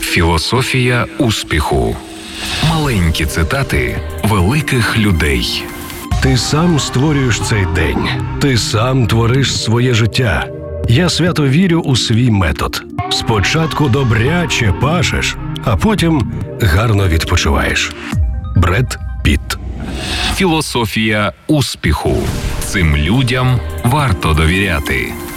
Філософія успіху. Маленькі цитати великих людей. Ти сам створюєш цей день. Ти сам твориш своє життя. Я свято вірю у свій метод. Спочатку добряче пашеш, а потім гарно відпочиваєш. Бред Пітт. Філософія успіху. Цим людям варто довіряти.